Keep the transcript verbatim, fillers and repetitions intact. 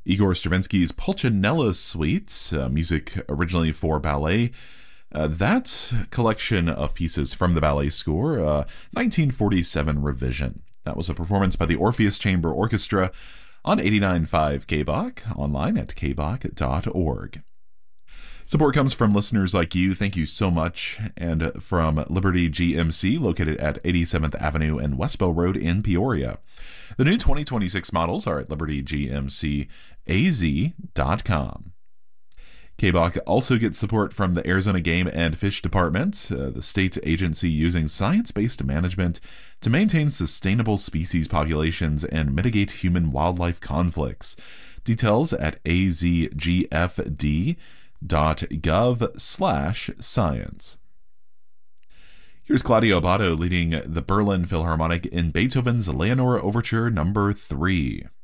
Igor Stravinsky's Pulcinella Suite, uh, music originally for ballet. Uh, that collection of pieces from the ballet score, uh, nineteen forty-seven revision. That was a performance by the Orpheus Chamber Orchestra on eighty-nine point five K B O C, online at k b o c dot org. Support comes from listeners like you. Thank you so much. And from Liberty G M C, located at eighty-seventh Avenue and Westbow Road in Peoria. The new twenty twenty-six models are at liberty g m c a z dot com. K B O C also gets support from the Arizona Game and Fish Department, uh, the state agency using science-based management to maintain sustainable species populations and mitigate human-wildlife conflicts. Details at a z g f d dot gov slash science. Here's Claudio Abbado leading the Berlin Philharmonic in Beethoven's Leonore Overture number three.